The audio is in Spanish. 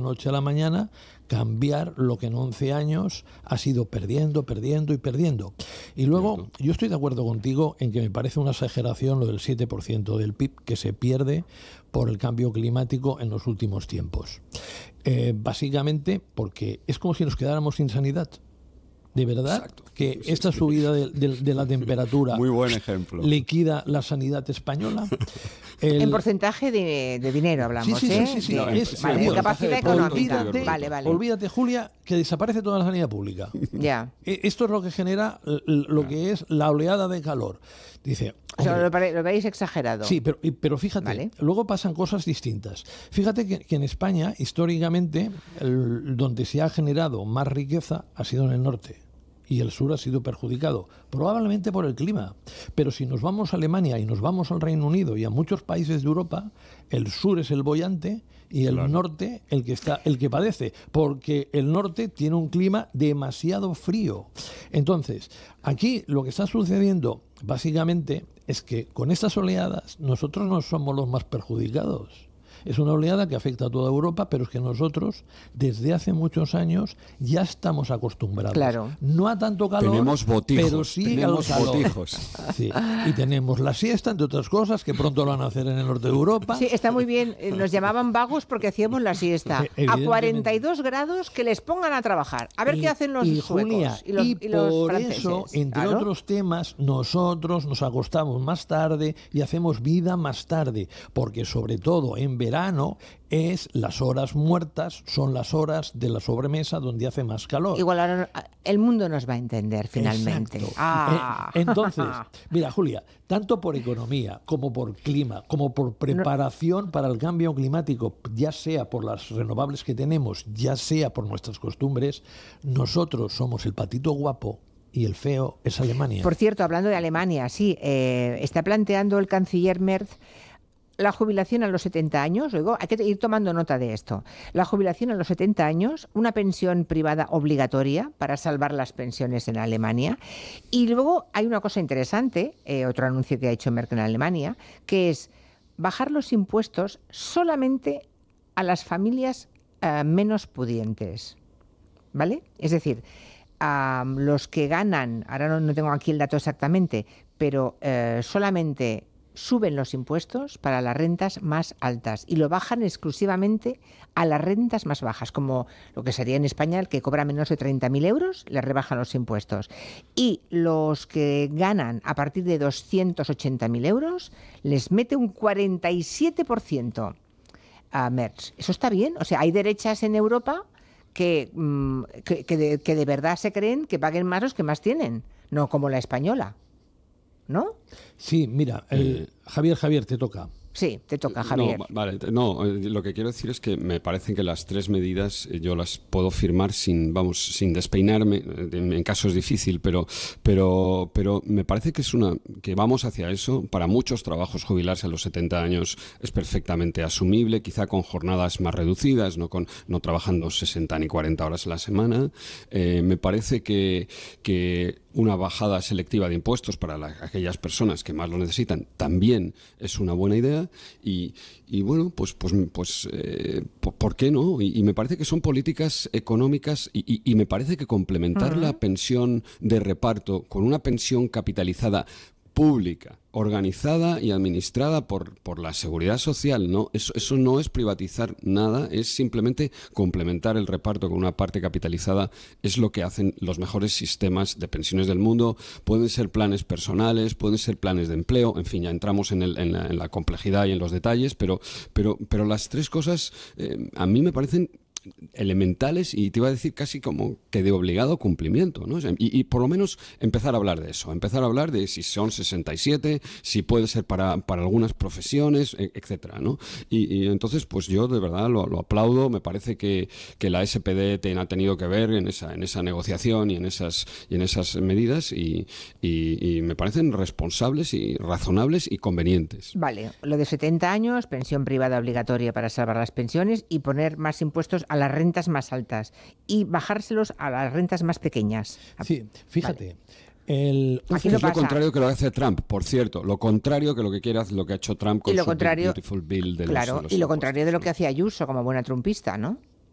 noche a la mañana cambiar lo que en 11 años ha sido perdiendo. Y luego, yo estoy de acuerdo contigo en que me parece una exageración lo del 7% del PIB que se pierde por el cambio climático en los últimos tiempos. Básicamente porque es como si nos quedáramos sin sanidad. De verdad. Exacto. Que esta subida de la temperatura muy buen ejemplo. Liquida la sanidad española. En porcentaje de dinero hablamos, sí. No, vale, capacidad económica. Olvídate, Julia, que desaparece toda la sanidad pública. Ya. Esto es lo que genera lo que es la oleada de calor. Dice, o sea, lo veis exagerado. Sí, pero fíjate, ¿vale? Luego pasan cosas distintas. Fíjate que en España, históricamente, donde se ha generado más riqueza ha sido en el norte. Y el sur ha sido perjudicado, probablemente por el clima. Pero si nos vamos a Alemania y nos vamos al Reino Unido y a muchos países de Europa, el sur es el boyante y el norte el que padece, porque el norte tiene un clima demasiado frío. Entonces, aquí lo que está sucediendo básicamente es que con estas oleadas nosotros no somos los más perjudicados. Es una oleada que afecta a toda Europa, pero es que nosotros, desde hace muchos años, ya estamos acostumbrados. Claro. No a tanto calor, tenemos botijos, pero sí a los botijos. Sí. Y tenemos la siesta, entre otras cosas, que pronto lo van a hacer en el norte de Europa. Sí, está muy bien. Nos llamaban vagos porque hacíamos la siesta. A 42 grados que les pongan a trabajar. A ver qué hacen los suecos Julia, y los por franceses. Eso, entre otros temas, nosotros nos acostamos más tarde y hacemos vida más tarde. Porque sobre todo en verano es las horas muertas, son las horas de la sobremesa donde hace más calor. Igual ahora el mundo nos va a entender finalmente. Entonces, mira, Julia, tanto por economía como por clima, como por preparación para el cambio climático, ya sea por las renovables que tenemos, ya sea por nuestras costumbres, nosotros somos el patito guapo y el feo es Alemania. Por cierto, hablando de Alemania, sí, está planteando el canciller Merz la jubilación a los 70 años, luego hay que ir tomando nota de esto. La jubilación a los 70 años, una pensión privada obligatoria para salvar las pensiones en Alemania. Y luego hay una cosa interesante, otro anuncio que ha hecho Merkel en Alemania, que es bajar los impuestos solamente a las familias menos pudientes. ¿Vale? Es decir, a los que ganan, ahora no tengo aquí el dato exactamente, pero solamente suben los impuestos para las rentas más altas y lo bajan exclusivamente a las rentas más bajas, como lo que sería en España el que cobra menos de 30.000 euros, le rebajan los impuestos. Y los que ganan a partir de 280.000 euros, les mete un 47% a Merz. ¿Eso está bien? O sea, hay derechas en Europa que de verdad se creen que paguen más los que más tienen, no como la española. ¿No? Sí, mira, Javier, te toca. Sí, te toca, Javier. Lo que quiero decir es que me parecen que las tres medidas yo las puedo firmar sin despeinarme, en caso es difícil, pero me parece que vamos hacia eso. Para muchos trabajos jubilarse a los 70 años es perfectamente asumible, quizá con jornadas más reducidas, no trabajando 60 ni 40 horas a la semana. Me parece que una bajada selectiva de impuestos para aquellas personas que más lo necesitan también es una buena idea y bueno, pues ¿por qué no? Y me parece que son políticas económicas y me parece que complementar la pensión de reparto con una pensión capitalizada pública, organizada y administrada por la Seguridad Social, ¿no? Eso no es privatizar nada, es simplemente complementar el reparto con una parte capitalizada. Es lo que hacen los mejores sistemas de pensiones del mundo. Pueden ser planes personales, pueden ser planes de empleo, en fin, ya entramos en la complejidad y en los detalles, pero las tres cosas a mí me parecen elementales y te iba a decir casi como que de obligado cumplimiento, ¿no? Y por lo menos empezar a hablar de eso, empezar a hablar de si son 67, si puede ser para algunas profesiones, etcétera, ¿no? Y entonces pues yo de verdad lo aplaudo, me parece que la SPD ha tenido que ver en esa negociación y en esas medidas y me parecen responsables y razonables y convenientes. Vale, lo de 70 años, pensión privada obligatoria para salvar las pensiones y poner más impuestos a las rentas más altas y bajárselos a las rentas más pequeñas. Sí, fíjate. Vale. Es lo contrario que lo que hace Trump, por cierto. Lo contrario que lo que ha hecho Trump con su Beautiful Bill de claro, los y lo contrario de lo que hacía Ayuso como buena trumpista, ¿no?